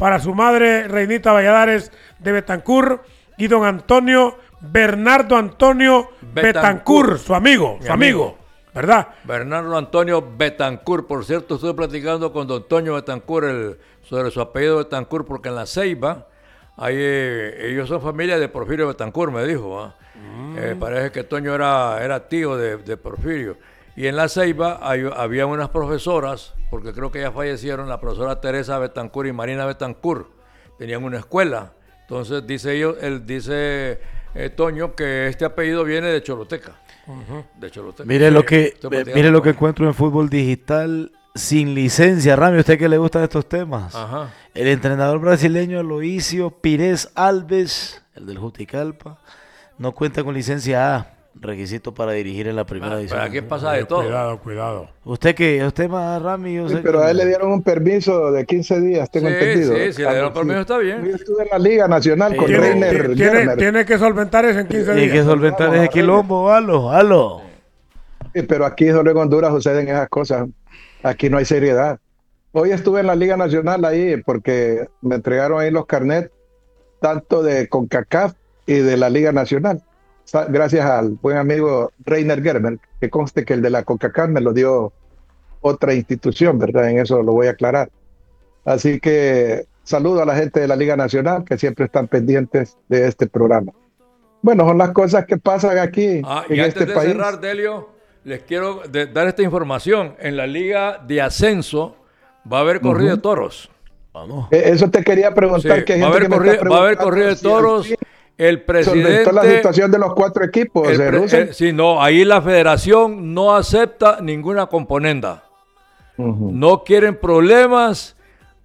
para su madre Reinita Valladares de Betancur y don Antonio Bernardo Antonio Betancur, su amigo, ¿verdad? Bernardo Antonio Betancur, por cierto, estuve platicando con don Toño Betancur sobre su apellido Betancur, porque en La Ceiba, ahí, ellos son familia de Porfirio Betancur, me dijo. Parece que Toño era tío de Porfirio. Y en La Ceiba había unas profesoras, porque creo que ya fallecieron, la profesora Teresa Betancur y Marina Betancur, tenían una escuela. Entonces dice Toño que este apellido viene de Choluteca. De Choluteca. Mire lo que encuentro en Fútbol Digital sin licencia, Rami, usted que le gustan estos temas. Ajá. El entrenador brasileño Aloísio Pires Alves, el del Juticalpa, no cuenta con licencia A, requisito para dirigir en la primera división. Pero aquí pasa de todo. Cuidado. Usted más, Rami, yo sé pero que... a él le dieron un permiso de 15 días, tengo entendido. Sí, le dieron permiso, está bien. Yo estuve en la Liga Nacional con Reiner Germer. Tiene que solventar eso en 15 días. Tiene que solventar ese quilombo, aló. Pero aquí solo en Honduras suceden esas cosas. Aquí no hay seriedad. Hoy estuve en la Liga Nacional ahí porque me entregaron ahí los carnets tanto de CONCACAF y de la Liga Nacional. Gracias al buen amigo Reiner Germer, que conste que el de la CONCACAF me lo dio otra institución, ¿verdad? En eso lo voy a aclarar. Así que saludo a la gente de la Liga Nacional que siempre están pendientes de este programa. Bueno, son las cosas que pasan aquí en este país. Antes de cerrar, Delio, les quiero dar esta información. En la Liga de Ascenso va a haber corrida de toros. Vamos. Eso te quería preguntar. Sí, va a haber corrida de toros. El presidente... la situación de los 4 equipos. Ahí la federación no acepta ninguna componenda. No quieren problemas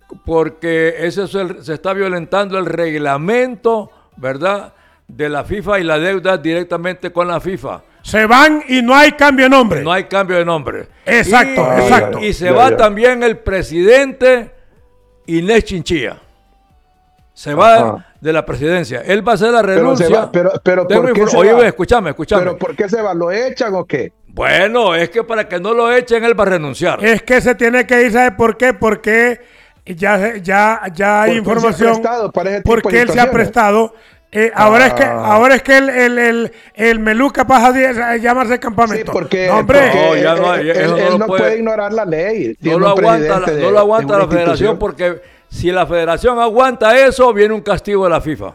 porque se está violentando el reglamento, ¿verdad?, de la FIFA y la deuda directamente con la FIFA. Se van y no hay cambio de nombre. No hay cambio de nombre. Exacto. Y se va también el presidente Inés Chinchilla. Se va de la presidencia. Él va a hacer la renuncia. Pero ¿por qué se va? Oye, escúchame. ¿Pero por qué se va? ¿Lo echan o qué? Bueno, es que para que no lo echen, él va a renunciar. Es que se tiene que ir, ¿sabe por qué? Porque ya hay información. Porque él se ha prestado. Ahora es que el Meluca pasa a llamarse campamento. Sí, porque él no puede ignorar la ley. No lo aguanta la federación, porque si la federación aguanta eso, viene un castigo de la FIFA.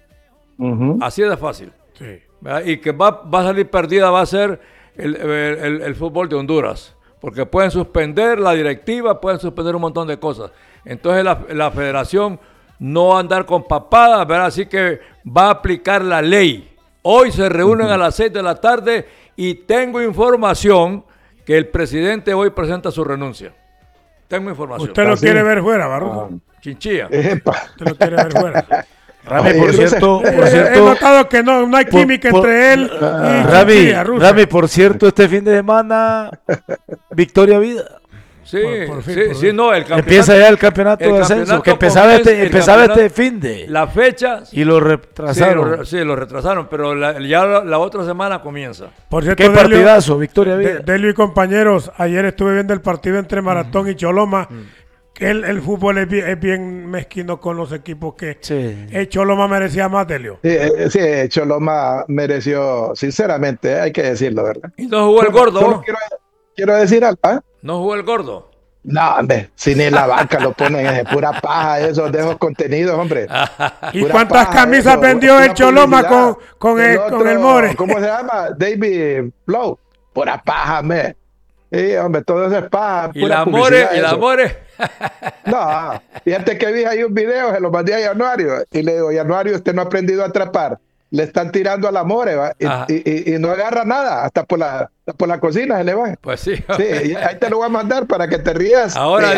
Así de fácil. Sí. Y que va a salir perdida va a ser el fútbol de Honduras, porque pueden suspender la directiva, pueden suspender un montón de cosas. Entonces la federación no va a andar con papadas, ¿verdad? Así que va a aplicar la ley. Hoy se reúnen a las 6 de la tarde y tengo información que el presidente hoy presenta su renuncia. Tengo información. ¿Usted lo quiere ver fuera, Barroso? Chinchilla. ¿Usted lo quiere ver fuera? Rami, por cierto, he notado que no hay química entre él y Chinchilla, Rami, por cierto, este fin de semana, Victoria Vida. Sí, no, el campeonato. Empieza ya el campeonato de ascenso, que empezaba este fin de. La fecha. Y lo retrasaron. Sí, lo retrasaron, pero ya la otra semana comienza. Por cierto, qué partidazo, Victoria Vida. Delio y compañeros, ayer estuve viendo el partido entre Maratón y Choloma. Que el fútbol es bien mezquino con los equipos que Choloma merecía más, Delio. Sí, Choloma mereció, sinceramente, hay que decirlo, ¿verdad? Y no jugó el gordo. Quiero decir algo, ¿eh? ¿No jugó el gordo? No, hombre, si ni en la banca lo ponen, es pura paja esos de esos contenidos, hombre. ¿Y cuántas camisas vendió el Choloma con el More? ¿Cómo se llama? David Blow. Pura paja, hombre. Sí, hombre, todo eso es paja. ¿Y la More? No, fíjate que vi ahí un video, se lo mandé a Januario, y le digo, Januario, usted no ha aprendido a atrapar. Le están tirando a la More, ¿va? Y no agarra nada, hasta por la cocina se le va. Pues sí. Sí, ahí te lo voy a mandar para que te rías. Ahora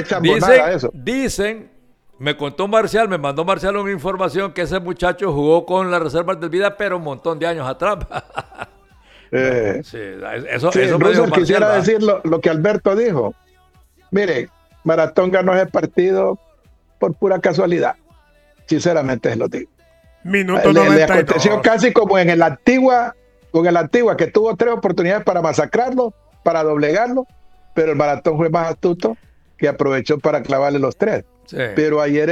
dicen, me mandó Marcial una información que ese muchacho jugó con las reservas del Vida, pero un montón de años atrás. Eso me dijo Marcial, quisiera decir lo que Alberto dijo. Mire, Maratón ganó ese partido por pura casualidad. Sinceramente se lo digo. Minuto le aconteció casi como en el Antigua, que tuvo 3 oportunidades para masacrarlo, para doblegarlo, pero el Maratón fue más astuto que aprovechó para clavarle los 3. Sí. Pero ayer